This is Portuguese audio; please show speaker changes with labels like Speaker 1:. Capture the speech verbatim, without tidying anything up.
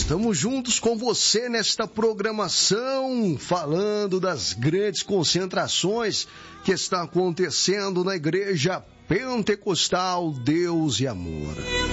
Speaker 1: Estamos juntos com você nesta programação, falando das grandes concentrações que estão acontecendo na Igreja Pentecostal Deus e Amor.